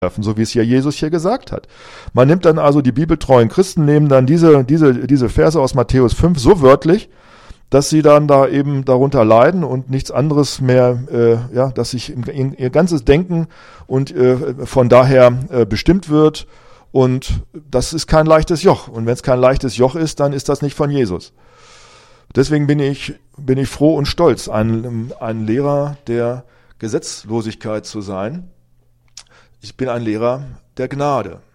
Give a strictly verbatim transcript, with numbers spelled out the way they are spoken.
so wie es ja Jesus hier gesagt hat. Man nimmt dann also, die bibeltreuen Christen nehmen dann diese, diese, diese Verse aus Matthäus fünf so wörtlich, dass sie dann da eben darunter leiden und nichts anderes mehr, äh, ja, dass sich in, ihr ganzes Denken und äh, von daher äh, bestimmt wird. Und das ist kein leichtes Joch. Und wenn es kein leichtes Joch ist, dann ist das nicht von Jesus. Deswegen bin ich, bin ich froh und stolz, ein, ein Lehrer der Gesetzlosigkeit zu sein. Ich bin ein Lehrer der Gnade.